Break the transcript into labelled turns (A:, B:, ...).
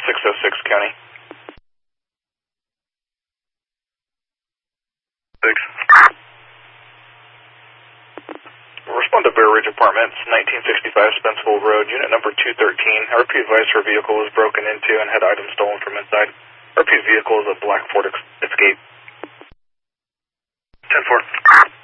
A: 606 County. 6. Respond to Bear Ridge Apartments, 1965 Spencerville Road, unit number 213. RP advised her vehicle was broken into and had items stolen from inside. RP's vehicle is a black Ford Escape. 10-4.